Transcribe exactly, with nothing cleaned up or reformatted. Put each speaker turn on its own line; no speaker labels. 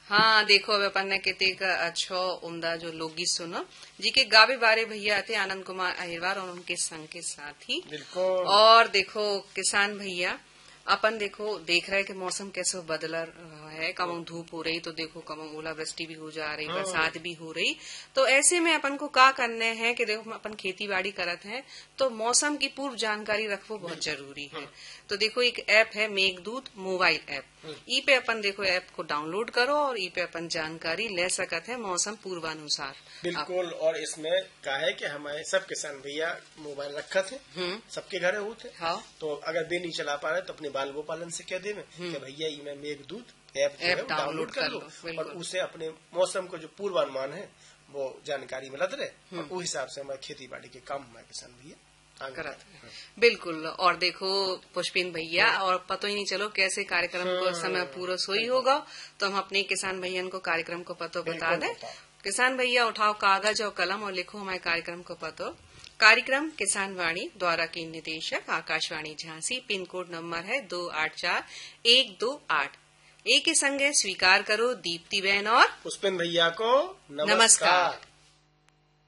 हाँ देखो अब अपन ने कहते का अच्छो उम्दा जो लोकगीत सुनो जी के गावे बारे भैया थे आनंद कुमार अहिरवार और उनके संग के साथी।
बिल्कुल।
और देखो किसान भैया अपन देखो देख रहे हैं कि मौसम कैसे बदला रहा है, कम धूप हो रही तो देखो कम ओलावृष्टि भी हो जा रही, बरसात भी हो रही। तो ऐसे में अपन को क्या करने हैं कि देखो अपन खेती बाड़ी करत हैं तो मौसम की पूर्व जानकारी रखना बहुत जरूरी है। तो देखो एक ऐप है मेघदूत मोबाइल ऐप, ई पे अपन देखो ऐप को डाउनलोड करो और ई पे अपन जानकारी ले सकते हैं मौसम पूर्वानुसार।
बिल्कुल। और इसमें क्या है कि हमारे सब किसान भैया मोबाइल रखत है, सबके घर होते।
हाँ।
तो अगर दे नहीं चला पा रहे तो अपने बाल गोपालन से कह दे कि भैया ई में मेघदूत ऐप
ऐप
डाउनलोड कर लो और उसे अपने मौसम को जो पूर्वानुमान है वो जानकारी मिलत रहे और उस हिसाब से हमारे खेती बाड़ी के काम हमारे किसान भैया
करत है। बिल्कुल। और देखो पुष्पिन भैया और पता ही नहीं चलो कैसे कार्यक्रम को समय पूरा सोई होगा तो हम अपने किसान भैया को कार्यक्रम को पतो बता दें। किसान भैया उठाओ कागज और कलम और लिखो हमारे कार्यक्रम को पतो। कार्यक्रम किसान वाणी द्वारा की निदेशक Akashvani Jhansi, pin code number है दो आठ चार एक दो आठ। एक ही संगे स्वीकार करो दीप्ति बहन और
पुष्पिन भैया को नमस्कार,
नमस्कार।